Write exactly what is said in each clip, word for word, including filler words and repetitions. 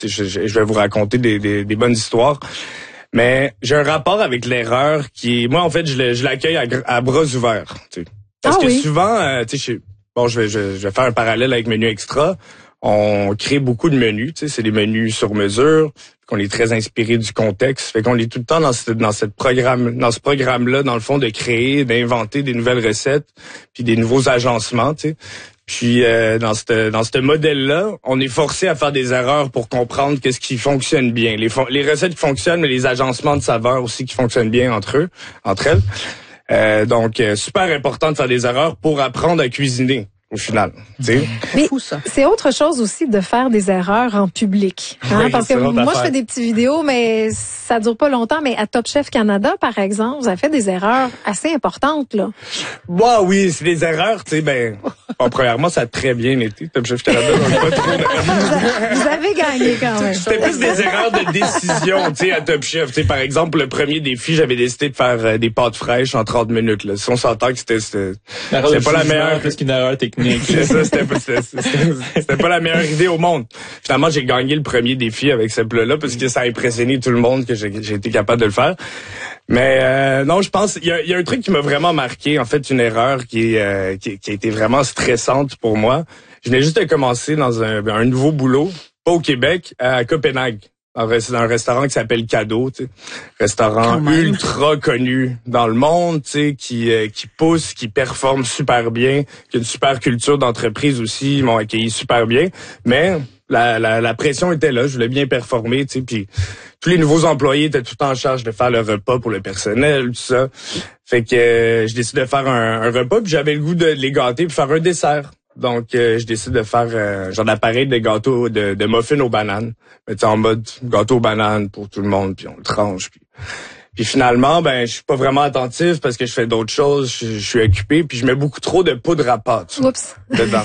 je, je, je vais vous raconter des, des, des bonnes histoires. Mais j'ai un rapport avec l'erreur qui est... Moi, en fait, je, je l'accueille à, à bras ouverts. Tu sais. Parce ah, que oui. souvent, euh, tu sais, bon, je vais, je, je vais faire un parallèle avec Menu Extra. On crée beaucoup de menus, tu sais, c'est des menus sur mesure, qu'on est très inspiré du contexte, fait qu'on est tout le temps dans ce dans cette programme, dans ce programme-là, dans le fond, de créer, d'inventer des nouvelles recettes, puis des nouveaux agencements, tu sais. Puis euh, dans ce dans ce modèle-là, on est forcé à faire des erreurs pour comprendre qu'est-ce qui fonctionne bien, les les recettes qui fonctionnent, mais les agencements de saveurs aussi qui fonctionnent bien entre eux, entre elles. Euh, donc euh, super important de faire des erreurs pour apprendre à cuisiner. Au final, tu sais. Mais c'est autre chose aussi de faire des erreurs en public, hein, oui, parce que moi je fais des petites vidéos, mais ça dure pas longtemps. Mais à Top Chef Canada, par exemple, vous avez fait des erreurs assez importantes là. Bah oui, c'est des erreurs, tu sais. Ben, bon, premièrement, ça a très bien été Top Chef Canada. Donc pas trop de... Vous avez gagné quand même. C'était plus des erreurs de décision, tu sais, à Top Chef. Tu sais, par exemple, le premier défi, j'avais décidé de faire euh, des pâtes fraîches en trente minutes. Là. Si on s'entend que c'était c'était, c'était pas la meilleure, plus qu'une erreur technique. C'est ça, c'était pas, c'était, c'était, c'était pas la meilleure idée au monde. Finalement, j'ai gagné le premier défi avec ce plat-là parce que ça a impressionné tout le monde que j'ai, j'ai été capable de le faire. Mais euh, non, je pense il y a, y a un truc qui m'a vraiment marqué, en fait, une erreur qui, est, euh, qui, qui a été vraiment stressante pour moi. Je venais juste de commencer dans un, un nouveau boulot, pas au Québec, à Copenhague. Dans un restaurant qui s'appelle Cadeau, tu sais, restaurant ultra connu dans le monde, tu sais, qui euh, qui pousse, qui performe super bien, qui a une super culture d'entreprise aussi, ils m'ont accueilli super bien, mais la, la la pression était là, je voulais bien performer, tu sais, puis tous les nouveaux employés étaient tout en charge de faire le repas pour le personnel, tout ça. Fait que euh, je décide de faire un, un repas, puis j'avais le goût de les gâter puis faire un dessert. Donc, euh, je décide de faire euh, genre d'appareil de gâteau, de, de muffins aux bananes. Mais tu sais, en mode gâteau aux bananes pour tout le monde, puis on le tranche. Puis, puis finalement, ben, je suis pas vraiment attentif parce que je fais d'autres choses, je, je suis occupé, puis je mets beaucoup trop de poudre à pâte Oups. dedans.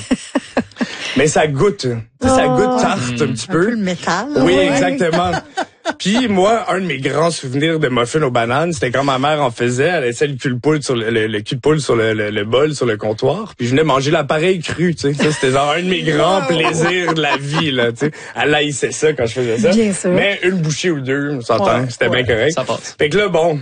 Mais ça goûte, oh. ça goûte tarte un petit un peu. peu le métal. Oui, ouais. Exactement. Puis moi, un de mes grands souvenirs de muffins aux bananes, c'était quand ma mère en faisait. Elle laissait le cul de poule sur le, le, le cul de poule sur le, le, le bol, sur le comptoir. Puis je venais manger l'appareil cru, tu sais. Ça, c'était genre un de mes grands plaisirs de la vie, là, tu sais. Elle haïssait ça quand je faisais ça. Bien sûr. Mais une bouchée ou deux, on s'entend, ouais, c'était ouais, bien correct. Ça passe. Fait que là, bon,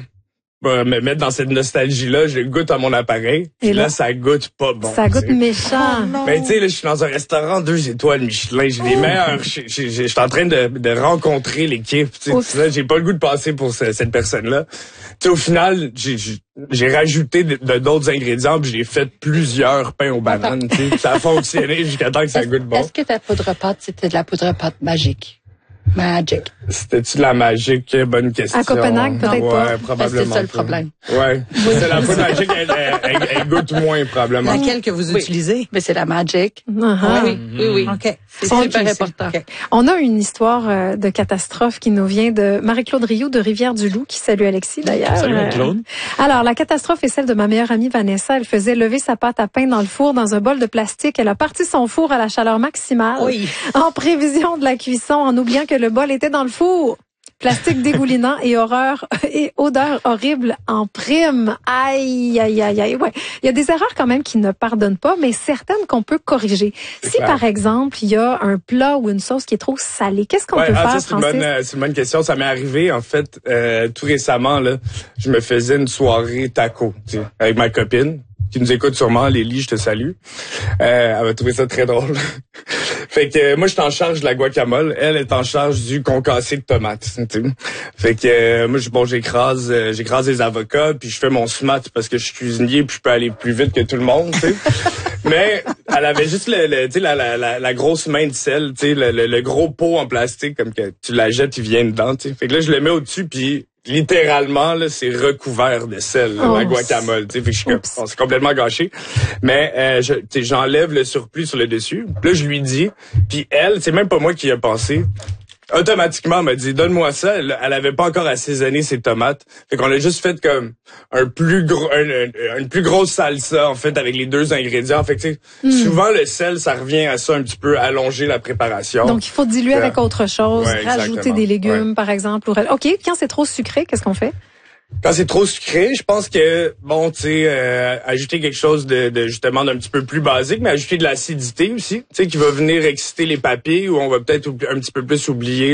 me mettre dans cette nostalgie-là, je goûte à mon appareil. Et là, là, ça goûte pas bon. Ça goûte t'sais. méchant. Oh, mais tu sais, là, je suis dans un restaurant deux étoiles Michelin. J'ai les meilleurs. Je suis en train de, de rencontrer l'équipe. Tu sais, j'ai pas le goût de passer pour ce, cette personne-là. Tu sais, au final, j'ai j'ai rajouté de, de d'autres ingrédients, puis j'ai fait plusieurs pains aux bananes. Tu sais, ça a fonctionné jusqu'à temps que ça goûte bon. Est-ce que ta poudre pâte, c'était de la poudre pâte magique? Magic. C'était-tu de la magique? Bonne question. À Copenhague, peut-être ouais, pas. Ouais, probablement. C'est ça le problème. Ouais. C'est la poudre magique, elle, elle, elle, elle goûte moins, probablement. Laquelle que vous oui. utilisez? Mais c'est la Magic. Uh-huh. Oui, oui, oui. OK. C'est super okay, important. Okay. On a une histoire euh, de catastrophe qui nous vient de Marie-Claude Rioux de Rivière-du-Loup, qui salue Alexis d'ailleurs. Salut Marie-Claude. Euh, alors, la catastrophe est celle de ma meilleure amie Vanessa. Elle faisait lever sa pâte à pain dans le four dans un bol de plastique. Elle a parti son four à la chaleur maximale. Oui. En prévision de la cuisson, en oubliant que le bol était dans le four. Plastique dégoulinant et horreur et odeur horrible en prime. Aïe, aïe, aïe, aïe. Ouais. Il y a des erreurs quand même qui ne pardonnent pas, mais certaines qu'on peut corriger. C'est si, clair. Par exemple, il y a un plat ou une sauce qui est trop salée, qu'est-ce qu'on ouais, peut ah, faire, ça, c'est une bonne, c'est une bonne question. Ça m'est arrivé, en fait, euh, tout récemment, là. Je me faisais une soirée taco, tu sais, avec ma copine, qui nous écoute sûrement, Lélie, je te salue. Euh, elle va trouver ça très drôle. Fait que euh, moi, je suis en charge de la guacamole. Elle est en charge du concassé de tomates. T'sais. Fait que euh, moi, bon, j'écrase, euh, j'écrase les avocats, puis je fais mon smat parce que je suis cuisinier, puis je peux aller plus vite que tout le monde. T'sais. Mais elle avait juste le, le t'sais, la, la, la, la grosse main de sel, t'sais, le, le, le gros pot en plastique, comme que tu la jettes, il vient dedans. T'sais. Fait que là, je le mets au-dessus, puis littéralement, là, c'est recouvert de sel, là, oh, la guacamole. Fait que je suis comme, oh, c'est complètement gâché. Mais euh, je, j'enlève le surplus sur le dessus. Là, je lui dis, puis elle, c'est même pas moi qui y a pensé. Automatiquement, elle m'a dit, donne-moi ça. Elle, elle avait pas encore assaisonné ses tomates. Fait qu'on a juste fait comme un plus gros, un, un, une plus grosse salsa, en fait, avec les deux ingrédients. Fait que, tu sais, mm. souvent, le sel, ça revient à ça un petit peu, allonger la préparation. Donc, il faut diluer euh, avec autre chose, ouais, rajouter des légumes, ouais. par exemple. OK. Quand c'est trop sucré, qu'est-ce qu'on fait? Quand c'est trop sucré, je pense que, bon, tu sais, euh, ajouter quelque chose de, de justement d'un petit peu plus basique, mais ajouter de l'acidité aussi, tu sais, qui va venir exciter les papilles, où on va peut-être un petit peu plus oublier